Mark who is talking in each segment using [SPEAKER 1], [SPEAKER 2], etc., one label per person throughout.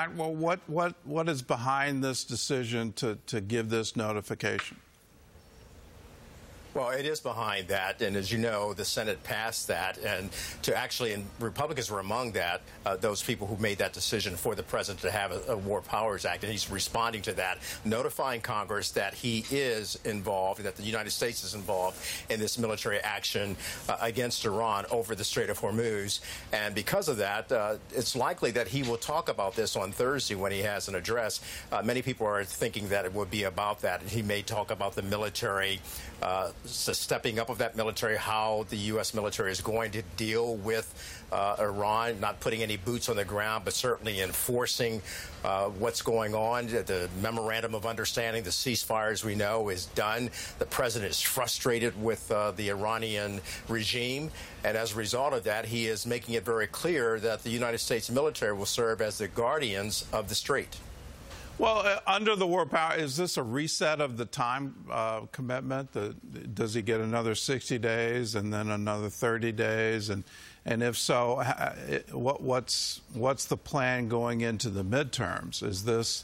[SPEAKER 1] Well, what is behind this decision to give this notification?
[SPEAKER 2] Well, it is behind that, and as you know, the Senate passed that, and and Republicans were among that, those people who made that decision for the president to have a War Powers Act, and he's responding to that, notifying Congress that he is involved, and that the United States is involved in this military action against Iran over the Strait of Hormuz, and because of that, it's likely that he will talk about this on Thursday when he has an address. Many people are thinking that it would be about that, and he may talk about the military stepping up of that military, how the U.S. military is going to deal with Iran, not putting any boots on the ground, but certainly enforcing what's going on. The memorandum of understanding, the ceasefire, as we know, is done. The president is frustrated with the Iranian regime, and as a result of that, he is making it very clear that the United States military will serve as the guardians of the strait.
[SPEAKER 1] Well, under the war power, is this a reset of the time commitment? Does he get another 60 days and then another 30 days? And if so, what's the plan going into the midterms? Is this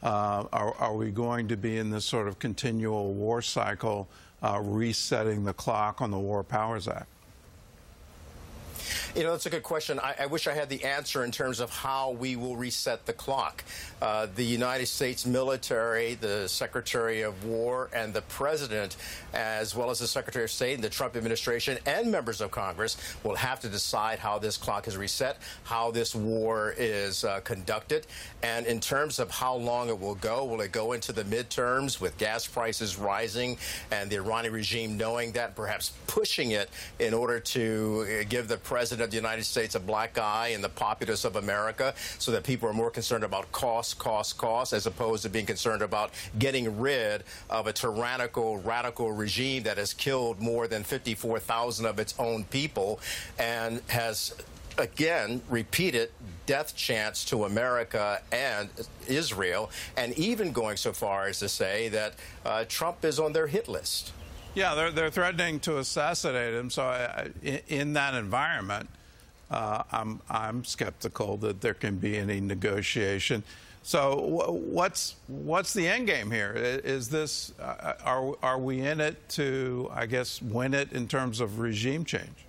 [SPEAKER 1] are we going to be in this sort of continual war cycle, resetting the clock on the War Powers Act?
[SPEAKER 2] You know, that's a good question. I wish I had the answer in terms of how we will reset the clock. The United States military, the Secretary of War, and the President, as well as the Secretary of State and the Trump administration and members of Congress, will have to decide how this clock is reset, how this war is conducted, and in terms of how long it will it go into the midterms with gas prices rising and the Iranian regime knowing that, perhaps pushing it in order to give the President of the United States a black eye and the populace of America, so that people are more concerned about cost, as opposed to being concerned about getting rid of a tyrannical, radical regime that has killed more than 54,000 of its own people and has, again, repeated death chants to America and Israel, and even going so far as to say that Trump is on their hit list.
[SPEAKER 1] Yeah, they're threatening to assassinate him. So in that environment, I'm skeptical that there can be any negotiation. So what's the end game here? Is this are we in it to, I guess, win it in terms of regime change?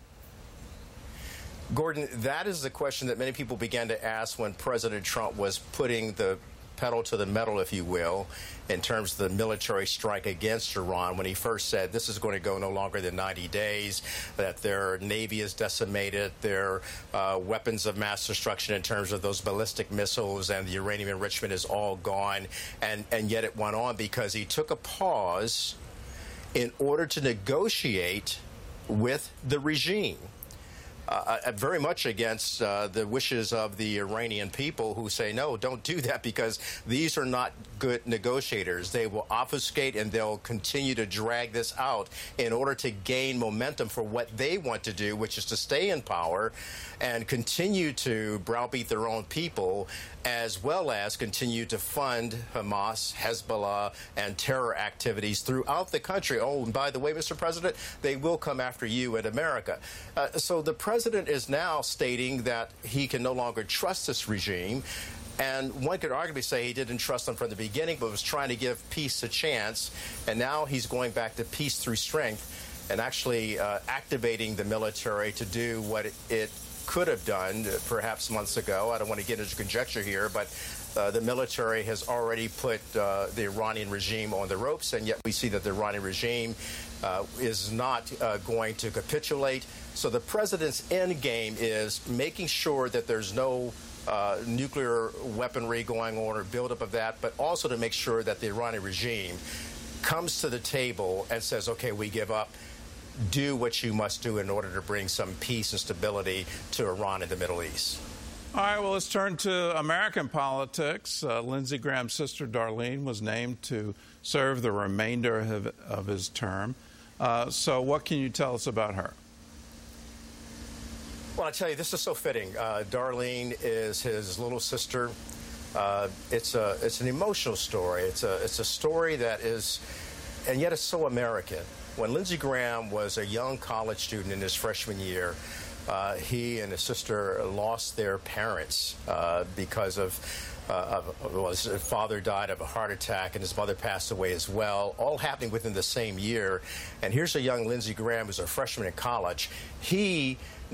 [SPEAKER 2] Gordon, that is the question that many people began to ask when President Trump was putting the pedal to the metal, if you will, in terms of the military strike against Iran, when he first said this is going to go no longer than 90 days, that their Navy is decimated, their weapons of mass destruction in terms of those ballistic missiles and the uranium enrichment is all gone. And yet it went on because he took a pause in order to negotiate with the regime. Very much against the wishes of the Iranian people, who say, no, don't do that, because these are not good negotiators. They will obfuscate and they'll continue to drag this out in order to gain momentum for what they want to do, which is to stay in power and continue to browbeat their own people, as well as continue to fund Hamas, Hezbollah, and terror activities throughout the country. Oh, and by the way, Mr. President, they will come after you in America. So the president is now stating that he can no longer trust this regime. And one could arguably say he didn't trust them from the beginning, but was trying to give peace a chance. And now he's going back to peace through strength and actually activating the military to do what it could have done perhaps months ago. I don't want to get into conjecture here, but the military has already put the Iranian regime on the ropes, and yet we see that the Iranian regime is not going to capitulate. So the president's end game is making sure that there's no nuclear weaponry going on or buildup of that, but also to make sure that the Iranian regime comes to the table and says, okay, we give up. Do what you must do in order to bring some peace and stability to Iran and the Middle East.
[SPEAKER 1] All right, well, let's turn to American politics. Lindsey Graham's sister, Darlene, was named to serve the remainder of his term. So what can you tell us about her?
[SPEAKER 2] Well, I tell you, this is so fitting. Darlene is his little sister. It's an emotional story. It's a story that is, and yet it's so American. When Lindsey Graham was a young college student in his freshman year, he and his sister lost their parents because of his father died of a heart attack and his mother passed away as well, all happening within the same year. And here's a young Lindsey Graham who's a freshman in college. He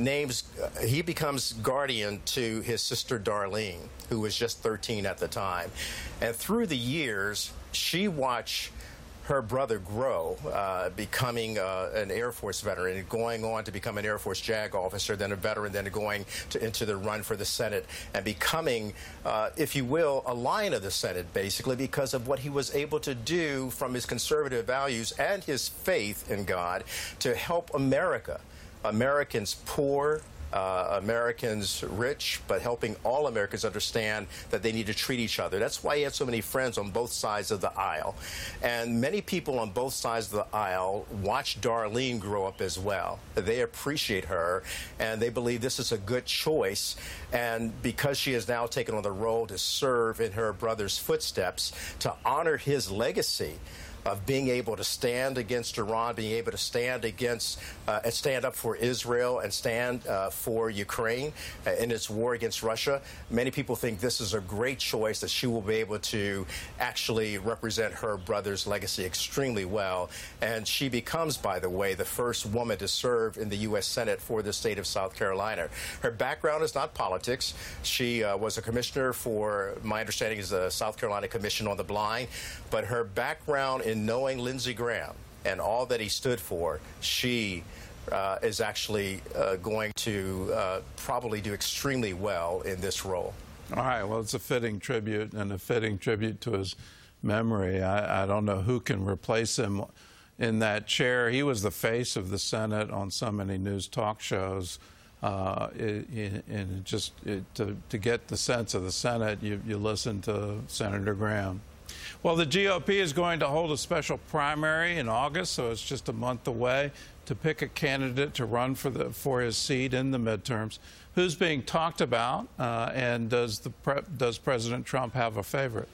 [SPEAKER 2] becomes guardian to his sister Darlene, who was just 13 at the time. And through the years, she watched her brother grow, becoming an Air Force veteran and going on to become an Air Force JAG officer, then a veteran, then going into the run for the Senate and becoming, if you will, a lion of the Senate, basically, because of what he was able to do from his conservative values and his faith in God to help America. Americans poor, Americans rich, but helping all Americans understand that they need to treat each other. That's why he had so many friends on both sides of the aisle. And many people on both sides of the aisle watch Darlene grow up as well. They appreciate her, and they believe this is a good choice. And because she has now taken on the role to serve in her brother's footsteps, to honor his legacy of being able to stand against Iran, being able to stand against and stand up for Israel and stand for Ukraine in its war against Russia. Many people think this is a great choice, that she will be able to actually represent her brother's legacy extremely well. And she becomes, by the way, the first woman to serve in the U.S. Senate for the state of South Carolina. Her background is not politics. She was a commissioner for, my understanding is the South Carolina Commission on the Blind. But her background in knowing Lindsey Graham and all that he stood for, she is actually going to probably do extremely well in this role.
[SPEAKER 1] All right. Well, it's a fitting tribute and a fitting tribute to his memory. I don't know who can replace him in that chair. He was the face of the Senate on so many news talk shows. And just to get the sense of the Senate, you listen to Senator Graham. Well, the GOP is going to hold a special primary in August, so it's just a month away, to pick a candidate to run for his seat in the midterms. Who's being talked about, and does President Trump have a favorite?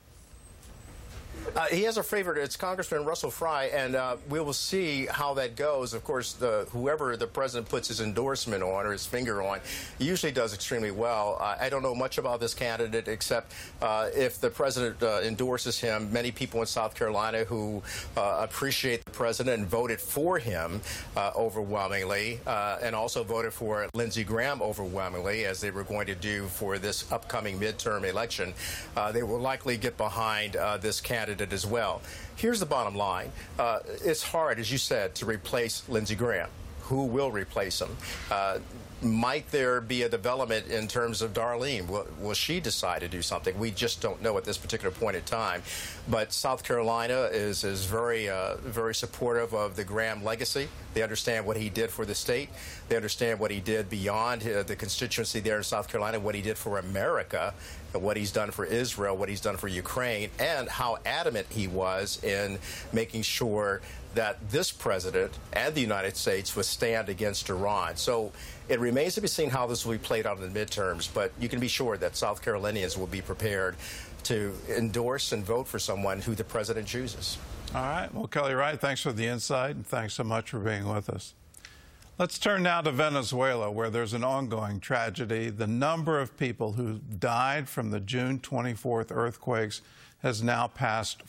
[SPEAKER 2] He has a favorite. It's Congressman Russell Fry, and we will see how that goes. Of course, whoever the president puts his endorsement on or his finger on usually does extremely well. I don't know much about this candidate, except if the president endorses him, many people in South Carolina who appreciate the president and voted for him overwhelmingly, and also voted for Lindsey Graham overwhelmingly, as they were going to do for this upcoming midterm election, they will likely get behind this candidate as well. Here's the bottom line. It's hard, as you said, to replace Lindsey Graham. Who will replace him? Might there be a development in terms of Darlene? Will she decide to do something? We just don't know at this particular point in time. But South Carolina is very, very supportive of the Graham legacy. They understand what he did for the state. They understand what he did beyond the constituency there in South Carolina, what he did for America, what he's done for Israel, what he's done for Ukraine, and how adamant he was in making sure that this president and the United States would stand against Iran. So it remains to be seen how this will be played out in the midterms, but you can be sure that South Carolinians will be prepared to endorse and vote for someone who the president chooses.
[SPEAKER 1] All right. Well, Kelly Wright, thanks for the insight, and thanks so much for being with us. Let's turn now to Venezuela, where there's an ongoing tragedy. The number of people who died from the June 24th earthquakes has now passed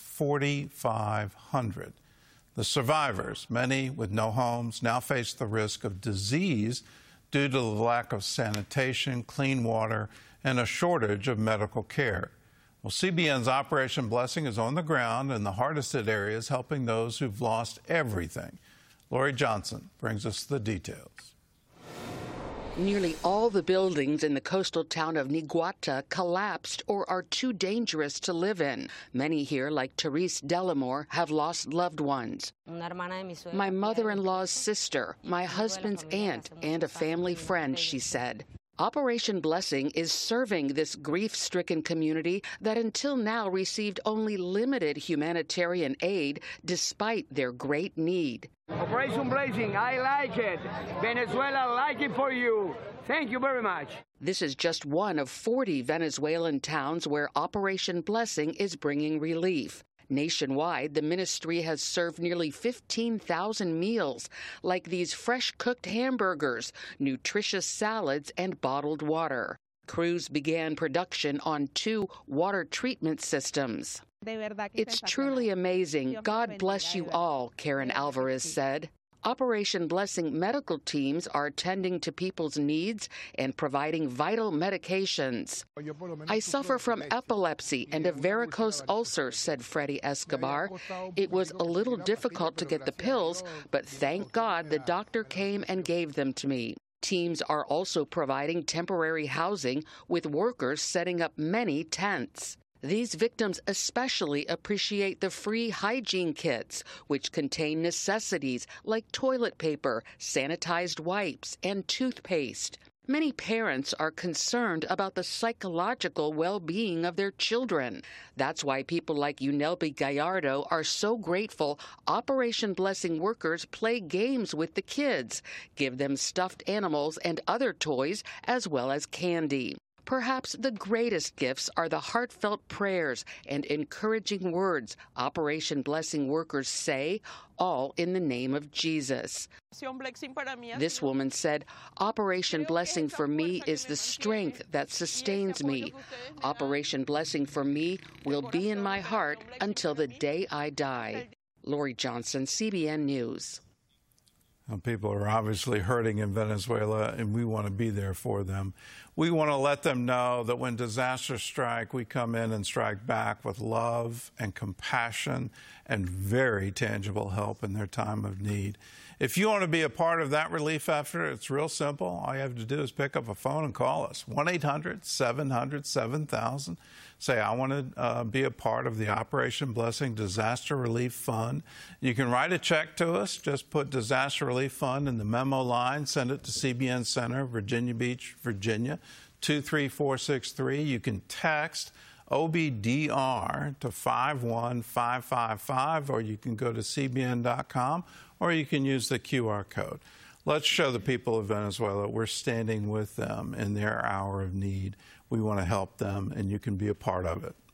[SPEAKER 1] 4,500. The survivors, many with no homes, now face the risk of disease due to the lack of sanitation, clean water, and a shortage of medical care. Well, CBN's Operation Blessing is on the ground in the hardest hit areas, helping those who've lost everything. Lori Johnson brings us the details.
[SPEAKER 3] Nearly all the buildings in the coastal town of Niguata collapsed or are too dangerous to live in. Many here, like Therese Delamore, have lost loved ones. My mother-in-law's sister, my husband's aunt, and a family friend, she said. Operation Blessing is serving this grief-stricken community that until now received only limited humanitarian aid despite their great need.
[SPEAKER 4] Operation Blessing, I like it. Venezuela, like it for you. Thank you very much.
[SPEAKER 3] This is just one of 40 Venezuelan towns where Operation Blessing is bringing relief. Nationwide, the ministry has served nearly 15,000 meals, like these fresh-cooked hamburgers, nutritious salads, and bottled water. Crews began production on 2 water treatment systems. It's truly amazing. God bless you all, Karen Alvarez said. Operation Blessing medical teams are tending to people's needs and providing vital medications. I suffer from epilepsy and a varicose ulcer, said Freddie Escobar. It was a little difficult to get the pills, but thank God the doctor came and gave them to me. Teams are also providing temporary housing, with workers setting up many tents. These victims especially appreciate the free hygiene kits, which contain necessities like toilet paper, sanitized wipes, and toothpaste. Many parents are concerned about the psychological well-being of their children. That's why people like Unelby Gallardo are so grateful Operation Blessing workers play games with the kids, give them stuffed animals and other toys, as well as candy. Perhaps the greatest gifts are the heartfelt prayers and encouraging words Operation Blessing workers say, all in the name of Jesus. This woman said, Operation Blessing for me is the strength that sustains me. Operation Blessing for me will be in my heart until the day I die. Lori Johnson, CBN News.
[SPEAKER 1] Well, people are obviously hurting in Venezuela, and we want to be there for them. We want to let them know that when disasters strike, we come in and strike back with love and compassion and very tangible help in their time of need. If you want to be a part of that relief effort, it's real simple. All you have to do is pick up a phone and call us, 1-800-700-7000. Say, I want to be a part of the Operation Blessing Disaster Relief Fund. You can write a check to us. Just put Disaster Relief Fund in the memo line. Send it to CBN Center, Virginia Beach, Virginia, 23463. You can text OBDR to 51555, or you can go to cbn.com, or you can use the QR code. Let's show the people of Venezuela we're standing with them in their hour of need. We want to help them, and you can be a part of it.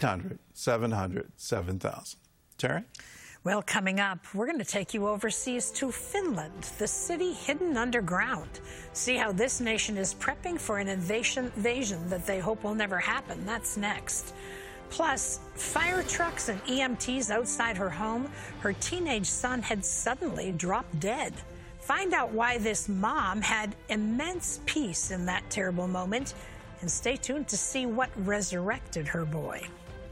[SPEAKER 1] 1-800-700-7000. Terry?
[SPEAKER 5] Well, coming up, we're going to take you overseas to Finland, the city hidden underground. See how this nation is prepping for an invasion that they hope will never happen. That's next. Plus, fire trucks and EMTs outside her home. Her teenage son had suddenly dropped dead. Find out why this mom had immense peace in that terrible moment. And stay tuned to see what resurrected her boy.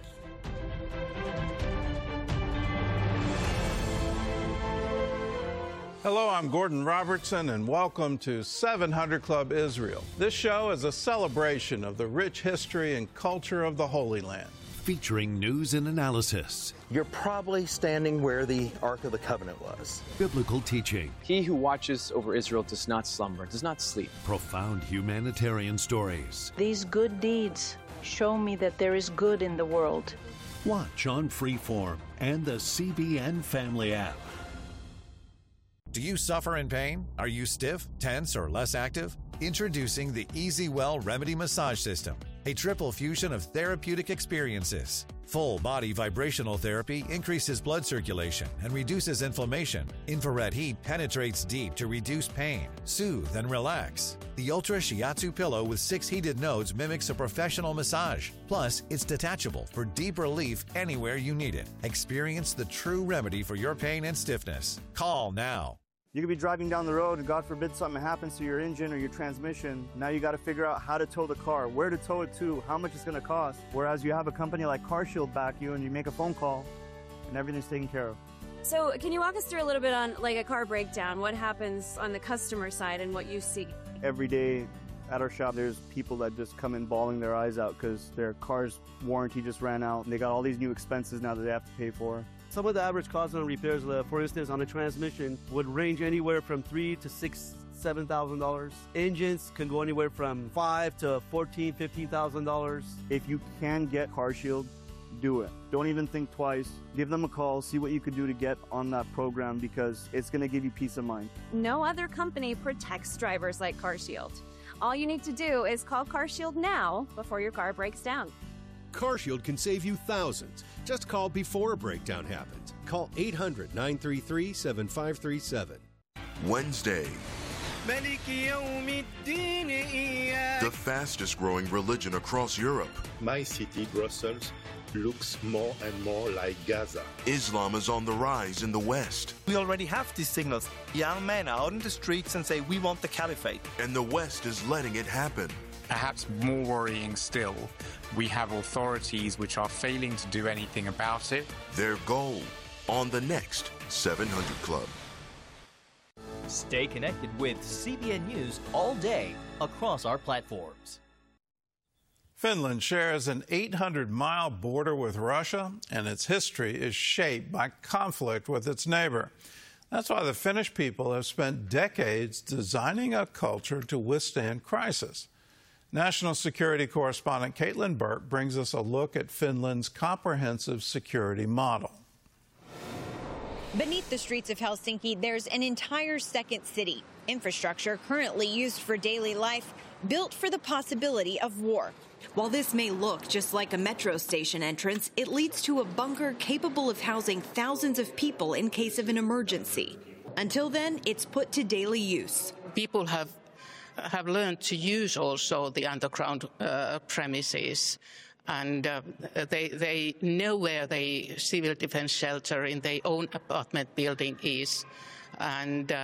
[SPEAKER 1] Hello, I'm Gordon Robertson, and welcome to 700 Club Israel. This show is a celebration of the rich history and culture of the Holy Land.
[SPEAKER 6] Featuring news and analysis.
[SPEAKER 7] You're probably standing where the Ark of the Covenant was.
[SPEAKER 6] Biblical teaching.
[SPEAKER 8] He who watches over Israel does not slumber, does not sleep.
[SPEAKER 6] Profound humanitarian stories.
[SPEAKER 9] These good deeds show me that there is good in the world.
[SPEAKER 6] Watch on Freeform and the CBN Family app.
[SPEAKER 10] Do you suffer in pain? Are you stiff, tense, or less active? Introducing the EasyWell Remedy Massage System, a triple fusion of therapeutic experiences. Full body vibrational therapy increases blood circulation and reduces inflammation. Infrared heat penetrates deep to reduce pain, soothe, and relax. The Ultra Shiatsu pillow with 6 heated nodes mimics a professional massage. Plus, it's detachable for deep relief anywhere you need it. Experience the true remedy for your pain and stiffness. Call now.
[SPEAKER 11] You could be driving down the road and God forbid something happens to your engine or your transmission. Now you got to figure out how to tow the car, where to tow it to, how much it's going to cost. Whereas you have a company like CarShield back you and you make a phone call and everything's taken care of.
[SPEAKER 12] So can you walk us through a little bit on like a car breakdown? What happens on the customer side and what you see?
[SPEAKER 11] Every day at our shop, there's people that just come in bawling their eyes out because their car's warranty just ran out and they got all these new expenses now that they have to pay for.
[SPEAKER 13] Some of the average costs on repairs, for instance, on a transmission would range anywhere from $3,000 to $7,000. Engines can go anywhere from $5,000 to $14,000, $15,000.
[SPEAKER 11] If you can get CarShield, do it. Don't even think twice. Give them a call, see what you could do to get on that program because it's going to give you peace of mind.
[SPEAKER 12] No other company protects drivers like CarShield. All you need to do is call CarShield now before your car breaks down.
[SPEAKER 14] CarShield can save you thousands. Just call before a breakdown happens. Call 800-933-7537.
[SPEAKER 15] Wednesday. The fastest growing religion across Europe.
[SPEAKER 16] My city, Brussels, looks more and more like Gaza.
[SPEAKER 15] Islam is on the rise in the West.
[SPEAKER 17] We already have these signals. Young men are out in the streets and say, we want the caliphate.
[SPEAKER 15] And the West is letting it happen.
[SPEAKER 18] Perhaps more worrying still, we have authorities which are failing to do anything about it.
[SPEAKER 15] Their goal on the next 700 Club.
[SPEAKER 19] Stay connected with CBN News all day across our platforms.
[SPEAKER 1] Finland shares an 800-mile border with Russia, and its history is shaped by conflict with its neighbor. That's why the Finnish people have spent decades designing a culture to withstand crisis. National security correspondent Caitlin Burke brings us a look at Finland's comprehensive security model.
[SPEAKER 20] Beneath the streets of Helsinki, there's an entire second city. Infrastructure currently used for daily life, built for the possibility of war. While this may look just like a metro station entrance, it leads to a bunker capable of housing thousands of people in case of an emergency. Until then, it's put to daily use.
[SPEAKER 21] People have learned to use also the underground premises. And they know where the civil defense shelter in their own apartment building is. And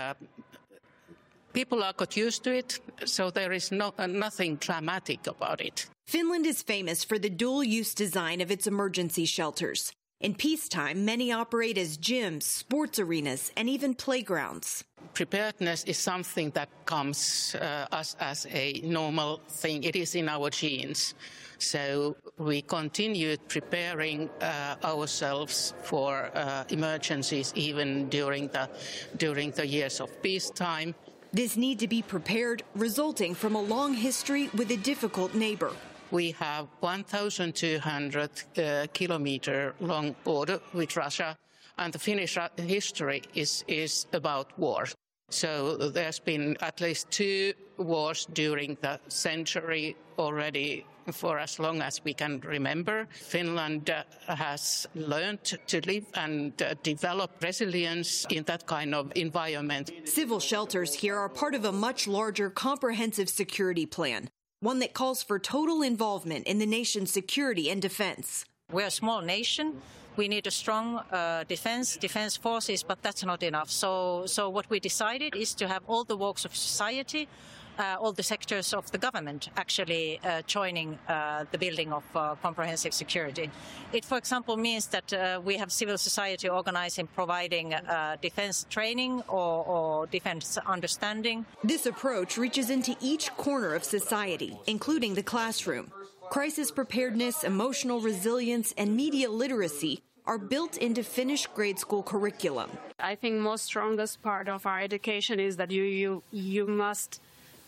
[SPEAKER 21] people are got used to it, so there is nothing dramatic about it.
[SPEAKER 20] Finland is famous for the dual-use design of its emergency shelters. In peacetime, many operate as gyms, sports arenas, and even playgrounds.
[SPEAKER 21] Preparedness is something that comes us as a normal thing. It is in our genes. So we continued preparing ourselves for emergencies even during the years of peacetime.
[SPEAKER 20] This need to be prepared resulting from a long history with a difficult neighbor.
[SPEAKER 21] We have 1,200 kilometer long border with Russia, and the Finnish history is about war. So there's been at least 2 wars during the century already for as long as we can remember. Finland has learned to live and develop resilience in that kind of environment.
[SPEAKER 20] Civil shelters here are part of a much larger comprehensive security plan, one that calls for total involvement in the nation's security and defense.
[SPEAKER 22] We're a small nation. We need a strong defense forces, but that's not enough. So what we decided is to have all the walks of society, all the sectors of the government actually joining the building of comprehensive security. It, for example, means that we have civil society organizing, providing defense training or defense understanding.
[SPEAKER 20] This approach reaches into each corner of society, including the classroom. Crisis preparedness, emotional resilience, and media literacy are built into Finnish grade school curriculum.
[SPEAKER 23] I think most strongest part of our education is that you must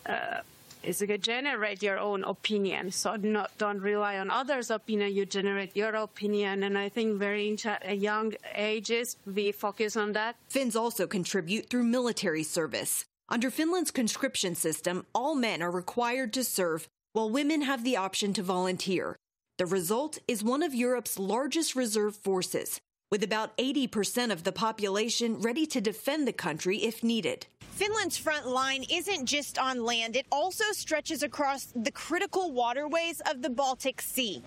[SPEAKER 23] generate your own opinion. So don't rely on others' opinion. You generate your opinion, and I think very young ages we focus on that.
[SPEAKER 20] Finns also contribute through military service. Under Finland's conscription system, all men are required to serve, while women have the option to volunteer. The result is one of Europe's largest reserve forces, with about 80% of the population ready to defend the country if needed. Finland's front line isn't just on land, it also stretches across the critical waterways of the Baltic Sea.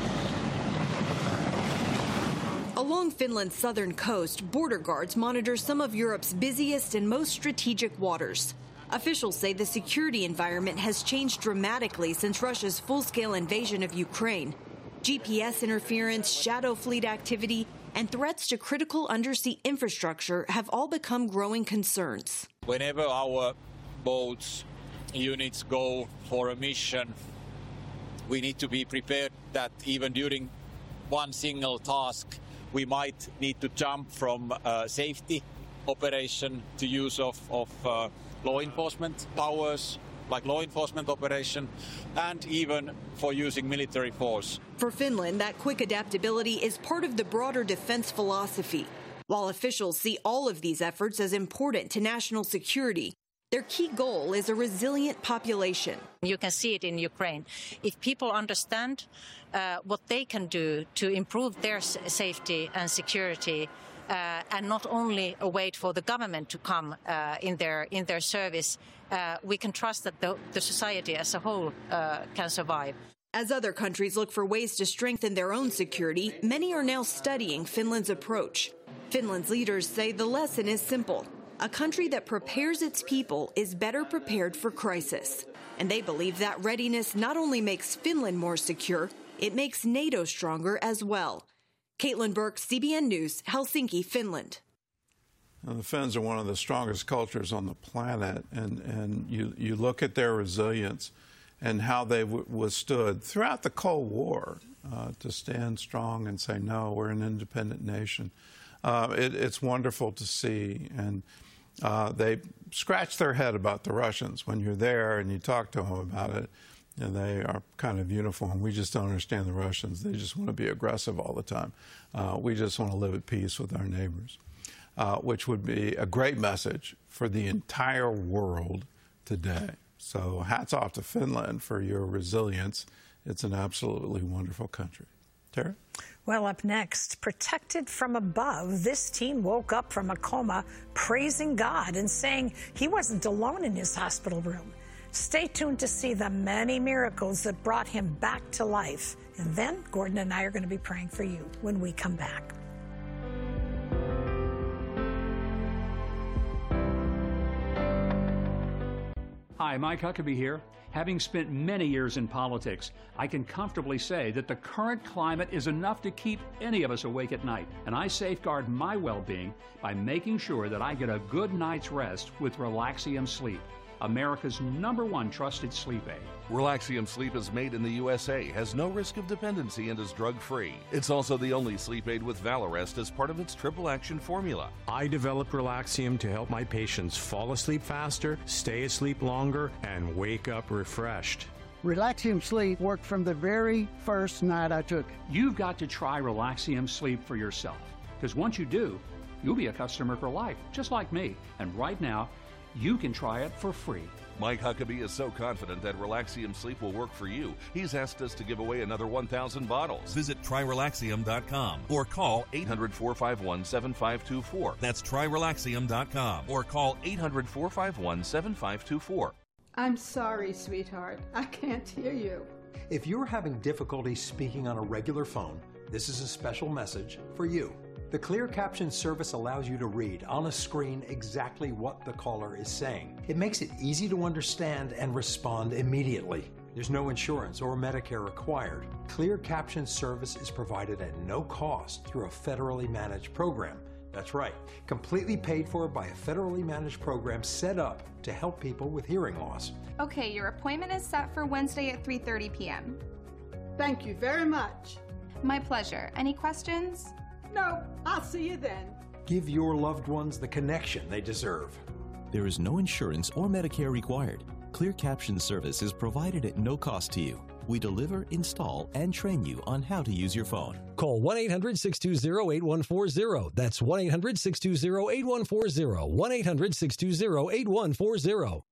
[SPEAKER 20] Along Finland's southern coast, border guards monitor some of Europe's busiest and most strategic waters. Officials say the security environment has changed dramatically since Russia's full-scale invasion of Ukraine. GPS interference, shadow fleet activity, and threats to critical undersea infrastructure have all become growing concerns.
[SPEAKER 24] Whenever our boats, units go for a mission, we need to be prepared that even during one single task, we might need to jump from safety operation to use of law enforcement powers, like law enforcement operation, and even for using military force.
[SPEAKER 20] For Finland, that quick adaptability is part of the broader defense philosophy. While officials see all of these efforts as important to national security, their key goal is a resilient population.
[SPEAKER 22] You can see it in Ukraine. If people understand what they can do to improve their safety and security, and not only wait for the government to come in their service. We can trust that the society as a whole can survive.
[SPEAKER 20] As other countries look for ways to strengthen their own security, many are now studying Finland's approach. Finland's leaders say the lesson is simple. A country that prepares its people is better prepared for crisis. And they believe that readiness not only makes Finland more secure, it makes NATO stronger as well. Caitlin Burke, CBN News, Helsinki, Finland.
[SPEAKER 1] Now, the Finns are one of the strongest cultures on the planet, and you look at their resilience and how they withstood throughout the Cold War to stand strong and say, no, we're an independent nation. It's wonderful to see, and they scratch their head about the Russians. When you're there and you talk to them about it, and they are kind of uniform. We just don't understand the Russians. They just want to be aggressive all the time. We just want to live at peace with our neighbors, which would be a great message for the entire world today. So hats off to Finland for your resilience. It's an absolutely wonderful country. Tara?
[SPEAKER 2] Well, up next, protected from above, this teen woke up from a coma praising God and saying he wasn't alone in his hospital room. Stay tuned to see the many miracles that brought him back to life. And then Gordon and I are going to be praying for you when we come back.
[SPEAKER 3] Hi, Mike Huckabee here. Having spent many years in politics, I can comfortably say that the current climate is enough to keep any of us awake at night. And I safeguard my well-being by making sure that I get a good night's rest with Relaxium Sleep, America's #1 trusted sleep aid.
[SPEAKER 4] Relaxium Sleep is made in the USA, has no risk of dependency, and is drug-free. It's also the only sleep aid with Valarest as part of its triple action formula.
[SPEAKER 5] I developed Relaxium to help my patients fall asleep faster, stay asleep longer, and wake up refreshed.
[SPEAKER 25] Relaxium Sleep worked from the very first night I took it.
[SPEAKER 3] You've got to try Relaxium Sleep for yourself, because once you do, you'll be a customer for life, just like me. And right now, you can try it for free.
[SPEAKER 4] Mike Huckabee is so confident that Relaxium Sleep will work for you, he's asked us to give away another 1,000 bottles. Visit TryRelaxium.com or call 800-451-7524. That's TryRelaxium.com or call 800-451-7524.
[SPEAKER 26] I'm sorry, sweetheart. I can't hear you.
[SPEAKER 27] If you're having difficulty speaking on a regular phone, this is a special message for you. The Clear Caption service allows you to read on a screen exactly what the caller is saying. It makes it easy to understand and respond immediately. There's no insurance or Medicare required. Clear Caption service is provided at no cost through a federally managed program. That's right, completely paid for by a federally managed program set up to help people with hearing loss.
[SPEAKER 28] Okay, your appointment is set for Wednesday at 3:30 p.m.
[SPEAKER 26] Thank you very much.
[SPEAKER 28] My pleasure. Any questions?
[SPEAKER 26] No, I'll see you then.
[SPEAKER 27] Give your loved ones the connection they deserve.
[SPEAKER 29] There is no insurance or Medicare required. Clear Caption service is provided at no cost to you. We deliver, install, and train you on how to use your phone.
[SPEAKER 30] Call 1-800-620-8140. That's 1-800-620-8140. 1-800-620-8140.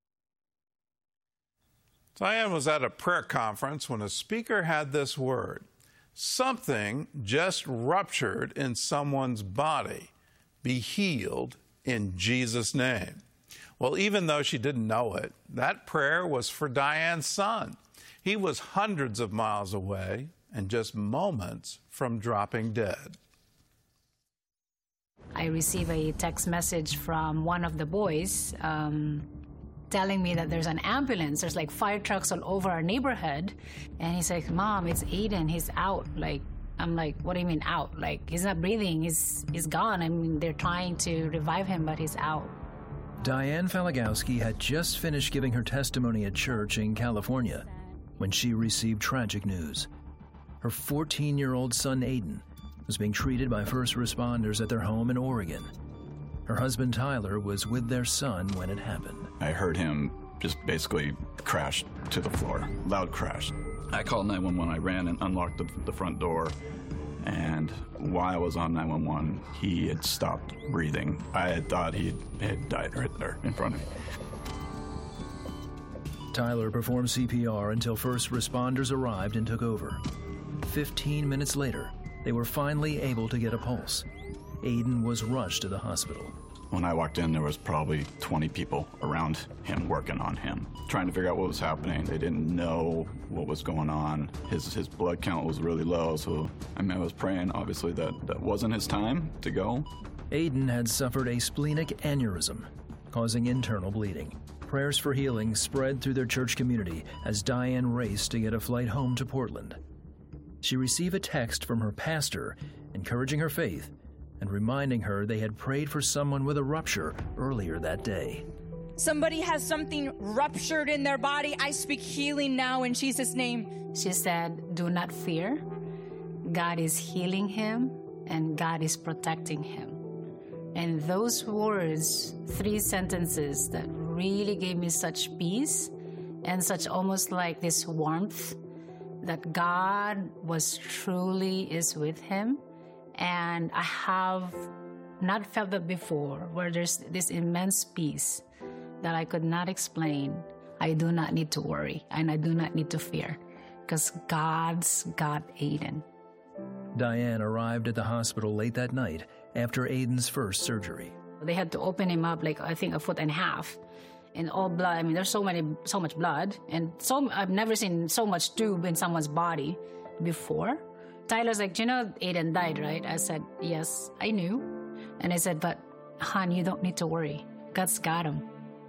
[SPEAKER 1] Diane was at a prayer conference when a speaker had this word. Something just ruptured in someone's body. Be healed in Jesus' name. Well, even though she didn't know it, that prayer was for Diane's son. He was hundreds of miles away and just moments from dropping dead.
[SPEAKER 31] I received a text message from one of the boys telling me that there's an ambulance. There's like fire trucks all over our neighborhood. And he's like, Mom, it's Aiden. He's out. I'm like, what do you mean out? Like, he's not breathing. He's gone. I mean, they're trying to revive him, but he's out.
[SPEAKER 32] Diane Falagowski had just finished giving her testimony at church in California when she received tragic news. Her 14-year-old son, Aiden, was being treated by first responders at their home in Oregon. Her husband, Tyler, was with their son when it happened.
[SPEAKER 33] I heard him just basically crash to the floor, loud crash. I called 911. I ran and unlocked the front door. And while I was on 911, he had stopped breathing. I had thought he had died right there in front of me.
[SPEAKER 32] Tyler performed CPR until first responders arrived and took over. 15 minutes later, they were finally able to get a pulse. Aiden was rushed to the hospital.
[SPEAKER 33] When I walked in, there was probably 20 people around him working on him, trying to figure out what was happening. They didn't know what was going on. His blood count was really low, so I was praying, obviously, that wasn't his time to go.
[SPEAKER 32] Aiden had suffered a splenic aneurysm, causing internal bleeding. Prayers for healing spread through their church community as Diane raced to get a flight home to Portland. She received a text from her pastor encouraging her faith and reminding her they had prayed for someone with a rupture earlier that day.
[SPEAKER 6] Somebody has something ruptured in their body. I speak healing now in Jesus' name.
[SPEAKER 31] She said, "Do not fear. God is healing him and God is protecting him." And those words, 3 sentences that really gave me such peace and such almost like this warmth that God was truly is with him. And I have not felt that before, where there's this immense peace that I could not explain. I do not need to worry, and I do not need to fear, because God's got Aiden.
[SPEAKER 32] Diane arrived at the hospital late that night after Aiden's first surgery.
[SPEAKER 31] They had to open him up like, I think, 1.5 feet, and all blood. I mean, there's so much blood, and I've never seen so much tube in someone's body before. Tyler's like, "You know, Aiden died, right?" I said, "Yes, I knew." And I said, "But, hon, you don't need to worry. God's got him."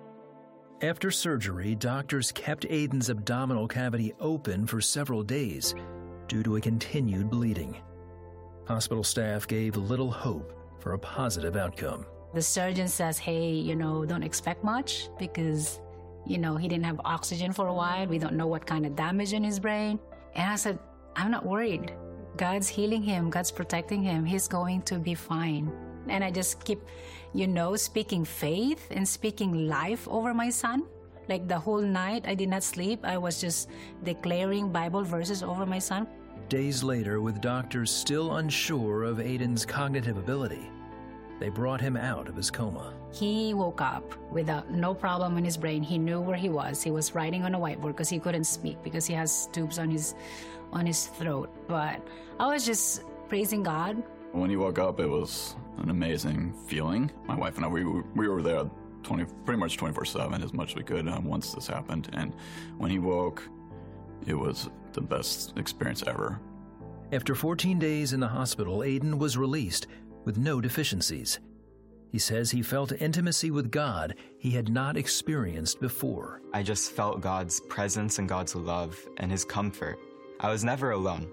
[SPEAKER 32] After surgery, doctors kept Aiden's abdominal cavity open for several days due to a continued bleeding. Hospital staff gave little hope for a positive outcome.
[SPEAKER 31] The surgeon says, "Hey, don't expect much because, he didn't have oxygen for a while. We don't know what kind of damage in his brain." And I said, "I'm not worried. God's healing him. God's protecting him. He's going to be fine." And I just keep, speaking faith and speaking life over my son. Like the whole night, I did not sleep. I was just declaring Bible verses over my son.
[SPEAKER 32] Days later, with doctors still unsure of Aiden's cognitive ability, they brought him out of his coma.
[SPEAKER 31] He woke up without no problem in his brain. He knew where he was. He was writing on a whiteboard because he couldn't speak because he has tubes on his throat. But I was just praising God.
[SPEAKER 33] When he woke up, it was an amazing feeling. My wife and I, we were there pretty much 24/7 as much as we could once this happened. And when he woke, it was the best experience ever.
[SPEAKER 32] After 14 days in the hospital, Aiden was released with no deficiencies. He says he felt intimacy with God he had not experienced before.
[SPEAKER 7] I just felt God's presence and God's love and his comfort. I was never alone.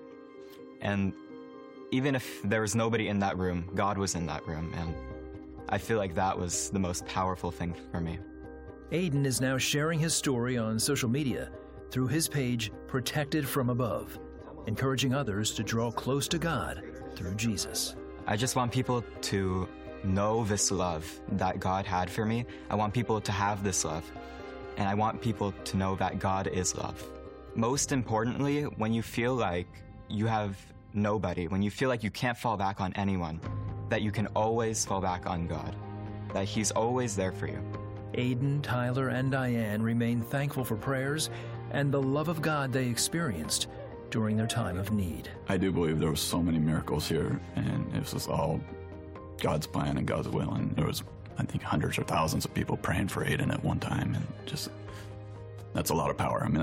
[SPEAKER 7] And even if there was nobody in that room, God was in that room. And I feel like that was the most powerful thing for me.
[SPEAKER 32] Aiden is now sharing his story on social media through his page, Protected from Above, encouraging others to draw close to God through Jesus.
[SPEAKER 7] I just want people to know this love that God had for me. I want people to have this love. And I want people to know that God is love. Most importantly, when you feel like you have nobody, when you feel like you can't fall back on anyone, that you can always fall back on God, that he's always there for you.
[SPEAKER 32] Aiden, Tyler, and Diane remain thankful for prayers and the love of God they experienced during their time of need.
[SPEAKER 33] I do believe there were so many miracles here, and it was just all God's plan and God's will. And there was, I think, hundreds or thousands of people praying for Aiden at one time, and just that's a lot of power. I mean,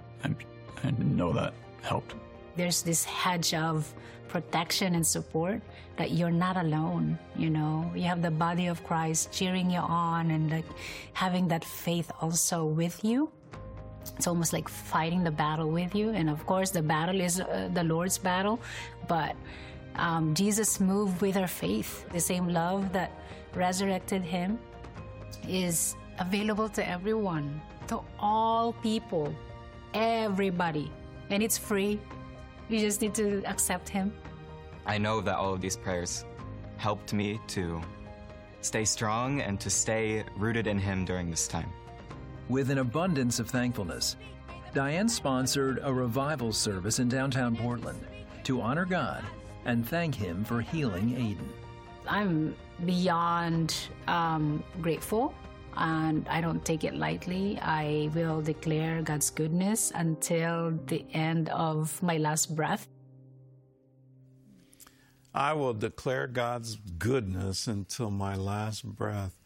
[SPEAKER 33] I know that helped.
[SPEAKER 31] There's this hedge of protection and support that you're not alone. You have the body of Christ cheering you on and having that faith also with you. It's almost like fighting the battle with you. And of course, the battle is the Lord's battle. But Jesus moved with our faith. The same love that resurrected him is available to everyone, to all people, everybody. And it's free. You just need to accept him.
[SPEAKER 7] I know that all of these prayers helped me to stay strong and to stay rooted in him during this time.
[SPEAKER 32] With an abundance of thankfulness, Diane sponsored a revival service in downtown Portland to honor God and thank him for healing Aiden.
[SPEAKER 31] I'm beyond grateful, and I don't take it lightly. I will declare God's goodness until the end of my last breath.
[SPEAKER 1] I will declare God's goodness until my last breath.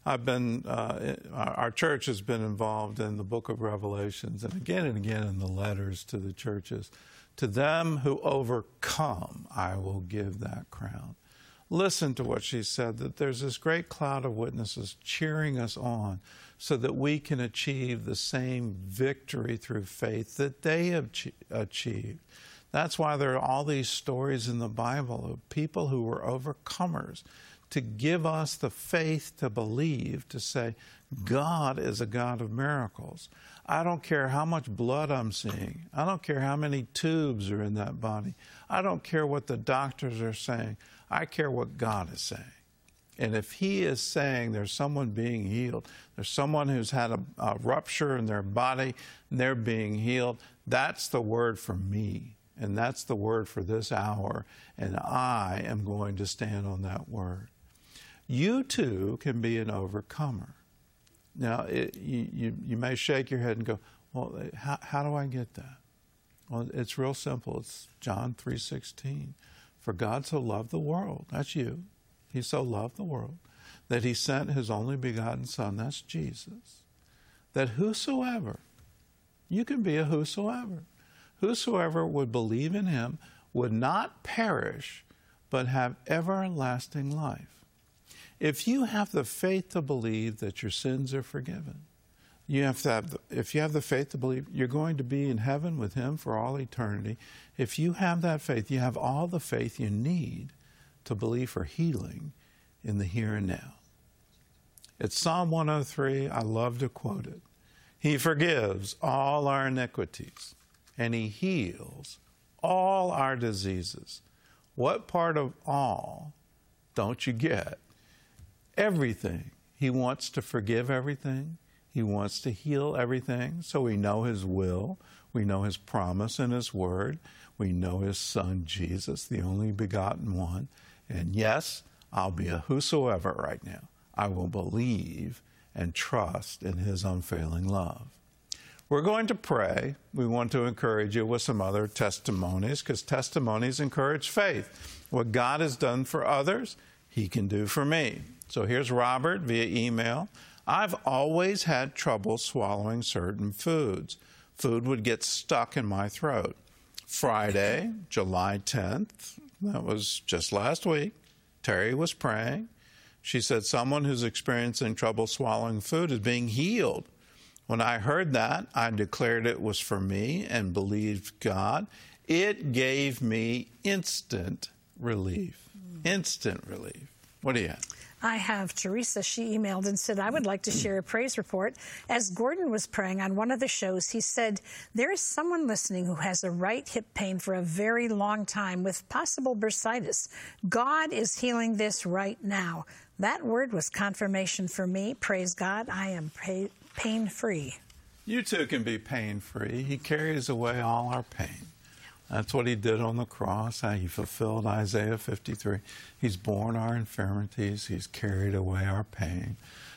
[SPEAKER 1] Our church has been involved in the book of Revelations and again in the letters to the churches. To them who overcome, I will give that crown. Listen to what she said, that there's this great cloud of witnesses cheering us on so that we can achieve the same victory through faith that they have achieved. That's why there are all these stories in the Bible of people who were overcomers, to give us the faith to believe, to say, God is a God of miracles. I don't care how much blood I'm seeing. I don't care how many tubes are in that body. I don't care what the doctors are saying. I care what God is saying. And if He is saying there's someone being healed, there's someone who's had a rupture in their body and they're being healed, that's the word for me. And that's the word for this hour. And I am going to stand on that word. You too can be an overcomer. Now, you may shake your head and go, well, how do I get that? Well, it's real simple. It's John 3:16. For God so loved the world, that's you. He so loved the world that He sent His only begotten Son, that's Jesus, that whosoever, you can be a whosoever would believe in Him would not perish, but have everlasting life. If you have the faith to believe that your sins are forgiven, if you have the faith to believe you're going to be in heaven with Him for all eternity, if you have that faith, you have all the faith you need to believe for healing in the here and now. It's Psalm 103. I love to quote it. He forgives all our iniquities, and He heals all our diseases. What part of all don't you get? Everything. He wants to forgive everything. He wants to heal everything. So we know His will. We know His promise in His word. We know His Son, Jesus, the only begotten one. And yes, I'll be a whosoever right now. I will believe and trust in His unfailing love. We're going to pray. We want to encourage you with some other testimonies, because testimonies encourage faith. What God has done for others, He can do for me. So here's Robert via email. I've always had trouble swallowing certain foods. Food would get stuck in my throat. Friday, July 10th, that was just last week, Terry was praying. She said someone who's experiencing trouble swallowing food is being healed. When I heard that, I declared it was for me and believed God. It gave me instant relief. Instant relief. What do you have?
[SPEAKER 2] I have Teresa. She emailed and said, I would like to share a praise report. As Gordon was praying on one of the shows, he said, there is someone listening who has a right hip pain for a very long time with possible bursitis. God is healing this right now. That word was confirmation for me. Praise God. I am pain-free.
[SPEAKER 1] You too can be pain-free. He carries away all our pain. That's what He did on the cross. He fulfilled Isaiah 53. He's borne our infirmities. He's carried away our pain.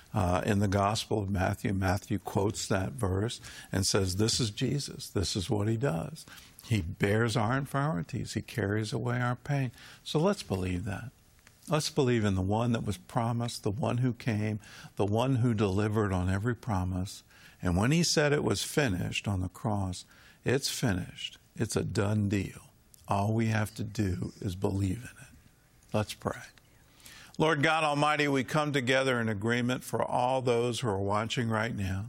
[SPEAKER 1] In the Gospel of Matthew, Matthew quotes that verse and says, this is Jesus. This is what He does. He bears our infirmities. He carries away our pain. So let's believe that. Let's believe in the one that was promised, the one who came, the one who delivered on every promise. And when He said it was finished on the cross, it's finished. It's a done deal. All we have to do is believe in it. Let's pray. Lord God Almighty, we come together in agreement for all those who are watching right now.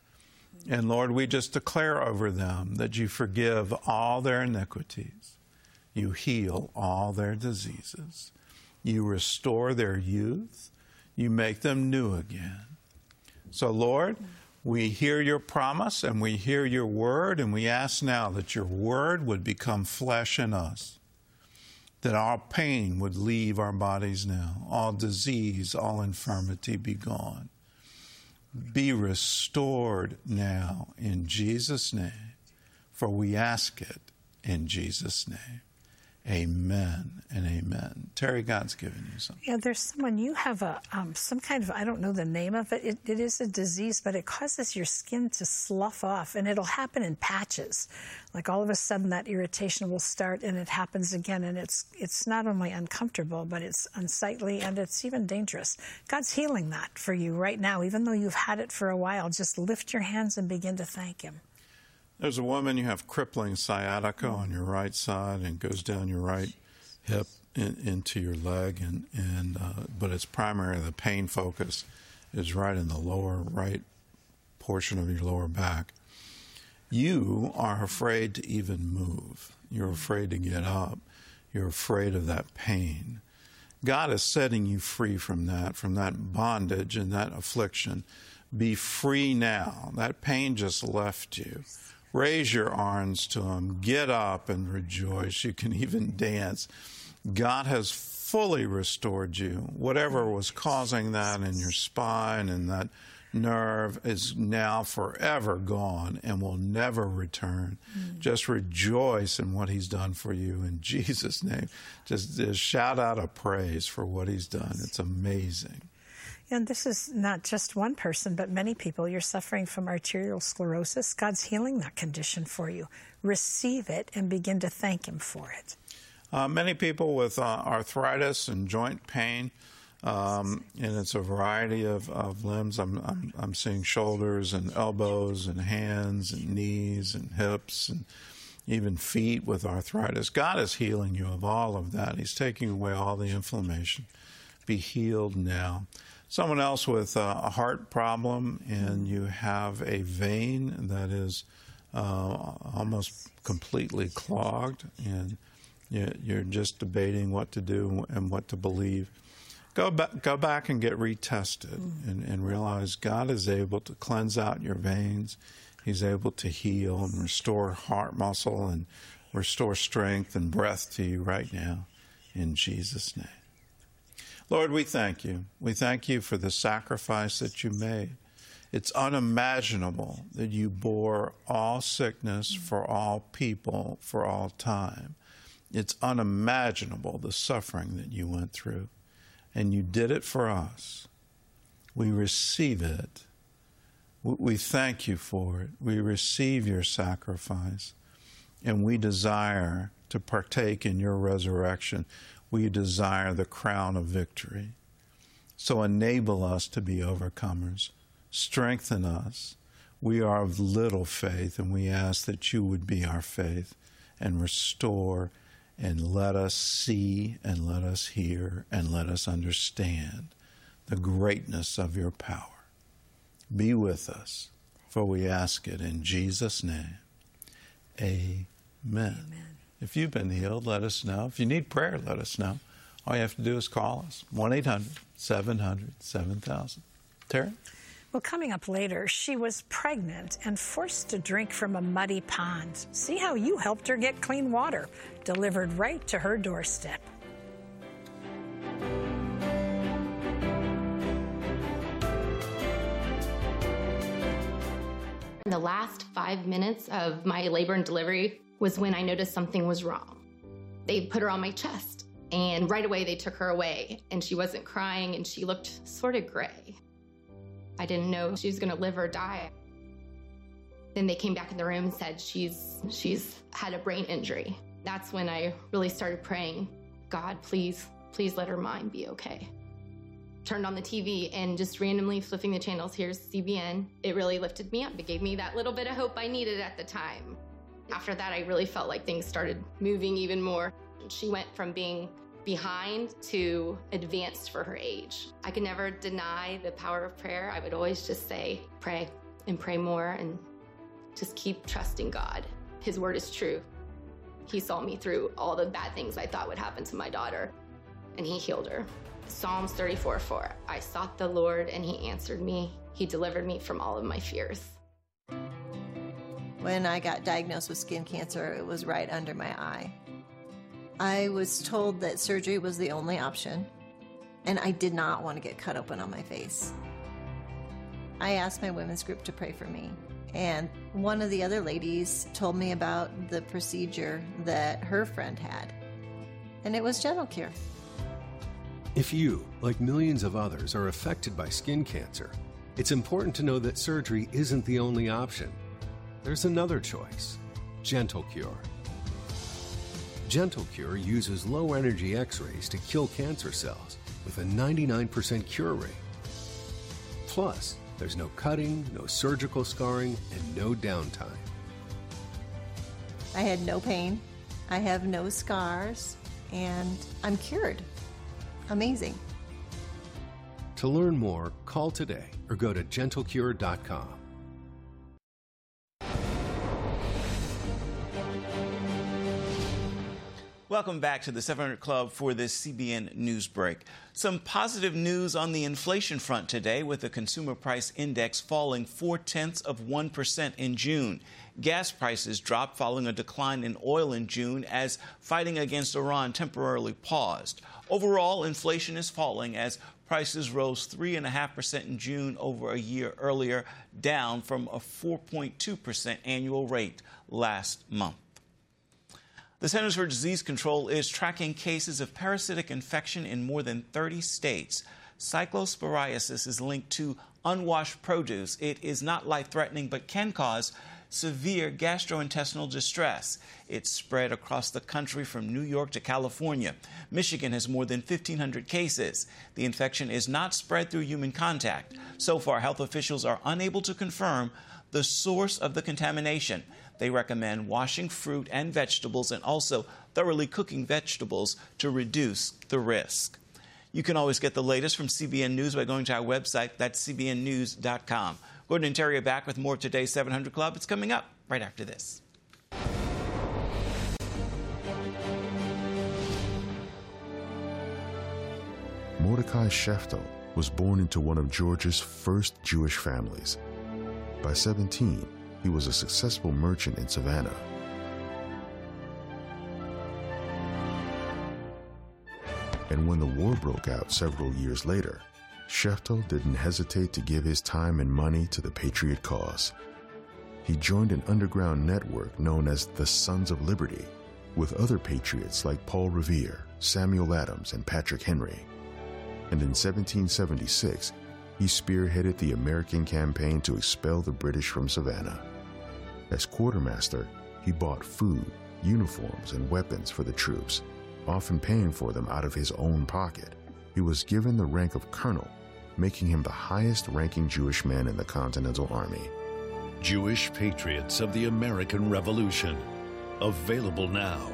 [SPEAKER 1] And Lord, we just declare over them that You forgive all their iniquities. You heal all their diseases. You restore their youth. You make them new again. So Lord, we hear Your promise and we hear Your word, and we ask now that Your word would become flesh in us, that all pain would leave our bodies now, all disease, all infirmity be gone. Be restored now in Jesus' name, for we ask it in Jesus' name. Amen and amen. Terry, God's given you something.
[SPEAKER 2] Yeah, there's someone, you have some kind of, I don't know the name of it. It is a disease, but it causes your skin to slough off, and it'll happen in patches. Like all of a sudden that irritation will start and it happens again, and it's not only uncomfortable, but it's unsightly and it's even dangerous. God's healing that for you right now, even though you've had it for a while. Just lift your hands and begin to thank Him.
[SPEAKER 1] There's a woman, you have crippling sciatica on your right side and goes down your right hip into your leg, but it's primarily the pain focus is right in the lower right portion of your lower back. You are afraid to even move. You're afraid to get up. You're afraid of that pain. God is setting you free from that bondage and that affliction. Be free now. That pain just left you. Raise your arms to Him. Get up and rejoice. You can even dance. God has fully restored you. Whatever was causing that in your spine and that nerve is now forever gone and will never return. Just rejoice in what He's done for you in Jesus' name. Just shout out a praise for what He's done. It's amazing.
[SPEAKER 2] And this is not just one person, but many people. You're suffering from arterial sclerosis. God's healing that condition for you. Receive it and begin to thank Him for it.
[SPEAKER 1] Many people with arthritis and joint pain, and it's a variety of limbs. I'm seeing shoulders and elbows and hands and knees and hips and even feet with arthritis. God is healing you of all of that. He's taking away all the inflammation. Be healed now. Someone else with a heart problem, and you have a vein that is almost completely clogged, and you're just debating what to do and what to believe. Go back and get retested and realize God is able to cleanse out your veins. He's able to heal and restore heart muscle and restore strength and breath to you right now in Jesus' name. Lord, we thank you. We thank you for the sacrifice that you made. It's unimaginable that you bore all sickness for all people for all time. It's unimaginable the suffering that you went through, and you did it for us. We receive it. We thank you for it. We receive your sacrifice, and we desire to partake in your resurrection. We desire the crown of victory. So enable us to be overcomers. Strengthen us. We are of little faith, and we ask that you would be our faith and restore and let us see and let us hear and let us understand the greatness of your power. Be with us, for we ask it in Jesus' name. Amen. Amen. If you've been healed, let us know. If you need prayer, let us know. All you have to do is call us, 1-800-700-7000. Terry?
[SPEAKER 2] Well, coming up later, she was pregnant and forced to drink from a muddy pond. See how you helped her get clean water, delivered right to her doorstep.
[SPEAKER 8] The last 5 minutes of my labor and delivery was when I noticed something was wrong. They put her on my chest, and right away they took her away, and she wasn't crying, and she looked sort of gray. I didn't know if she was gonna live or die. Then they came back in the room and said she's had a brain injury. That's when I really started praying, God, please let her mind be okay. Turned on the TV and just randomly flipping the channels, here's CBN. It really lifted me up. It gave me that little bit of hope I needed at the time. After that, I really felt like things started moving even more. She went from being behind to advanced for her age. I could never deny the power of prayer. I would always just say, pray and pray more and just keep trusting God. His word is true. He saw me through all the bad things I thought would happen to my daughter, and he healed her. Psalms 34:4, I sought the Lord and he answered me. He delivered me from all of my fears.
[SPEAKER 9] When I got diagnosed with skin cancer, it was right under my eye. I was told that surgery was the only option, and I did not want to get cut open on my face. I asked my women's group to pray for me, and one of the other ladies told me about the procedure that her friend had. and it was Gentle Cure.
[SPEAKER 10] If you, like millions of others, are affected by skin cancer, it's important to know that surgery isn't the only option. There's another choice, Gentle Cure. Gentle Cure uses low-energy X-rays to kill cancer cells with a 99% cure rate. Plus, there's no cutting, no surgical scarring, and no downtime.
[SPEAKER 9] I had no pain, I have no scars, and I'm cured. Amazing.
[SPEAKER 10] To learn more, call today or go to gentlecure.com.
[SPEAKER 11] Welcome back to the 700 Club for this CBN News Break. Some positive news on the inflation front today, with the Consumer Price Index falling 0.4% in June. Gas prices dropped following a decline in oil in June as fighting against Iran temporarily paused. Overall, inflation is falling as prices rose 3.5% in June over a year earlier, down from a 4.2% annual rate last month. The Centers for Disease Control is tracking cases of parasitic infection in more than 30 states. Cyclosporiasis is linked to unwashed produce. It is not life-threatening but can cause severe gastrointestinal distress. It's spread across the country from New York to California. Michigan has more than 1,500 cases. The infection is not spread through human contact. So far, health officials are unable to confirm the source of the contamination. They recommend washing fruit and vegetables and also thoroughly cooking vegetables to reduce the risk. You can always get the latest from CBN News by going to our website, that's cbnnews.com. Gordon and Terry are back with more of today's 700 Club. It's coming up right after this.
[SPEAKER 12] Mordecai Sheftel was born into one of Georgia's first Jewish families. By 17, he was a successful merchant in Savannah. And when the war broke out several years later, Sheftel didn't hesitate to give his time and money to the Patriot cause. He joined an underground network known as the Sons of Liberty, with other patriots like Paul Revere, Samuel Adams, and Patrick Henry. And in 1776, he spearheaded the American campaign to expel the British from Savannah. As quartermaster, he bought food, uniforms, and weapons for the troops, often paying for them out of his own pocket. He was given the rank of colonel, making him the highest-ranking Jewish man in the Continental Army.
[SPEAKER 13] Jewish Patriots of the American Revolution. Available now.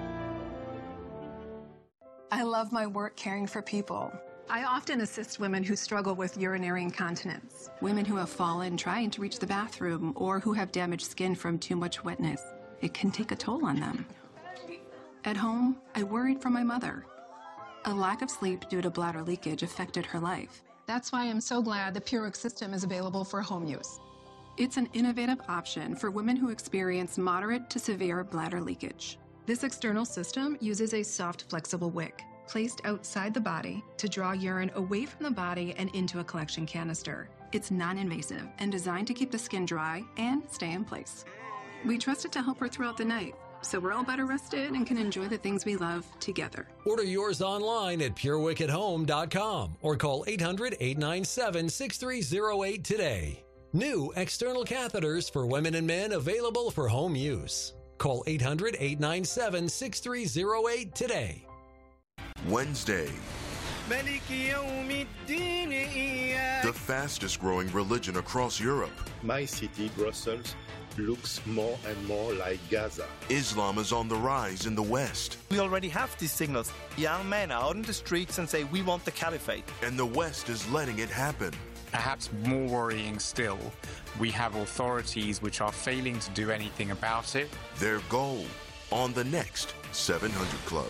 [SPEAKER 14] I love my work caring for people. I often assist women who struggle with urinary incontinence. Women who have fallen trying to reach the bathroom or who have damaged skin from too much wetness. It can take a toll on them. At home, I worried for my mother. A lack of sleep due to bladder leakage affected her life. That's why I'm so glad the PureWick system is available for home use. It's an innovative option for women who experience moderate to severe bladder leakage. This external system uses a soft, flexible wick placed outside the body to draw urine away from the body and into a collection canister. It's non-invasive and designed to keep the skin dry and stay in place. We trust it to help her throughout the night, so we're all better rested and can enjoy the things we love together.
[SPEAKER 15] Order yours online at PureWickAtHome.com or call 800-897-6308 today. New external catheters for women and men available for home use. Call 800-897-6308 today.
[SPEAKER 16] Wednesday, the fastest growing religion across Europe.
[SPEAKER 17] My city, Brussels, looks more and more like Gaza.
[SPEAKER 16] Islam is on the rise in the West.
[SPEAKER 18] We already have these signals. Young men are out in the streets and say, we want the caliphate.
[SPEAKER 16] And the West is letting it happen.
[SPEAKER 19] Perhaps more worrying still, we have authorities which are failing to do anything about it.
[SPEAKER 16] Their goal on the next 700 Club.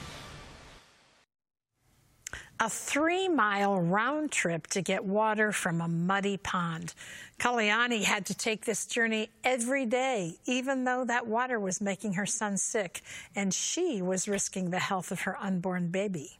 [SPEAKER 2] A 3-mile round trip to get water from a muddy pond. Kalyani had to take this journey every day, even though that water was making her son sick, and she was risking the health of her unborn baby.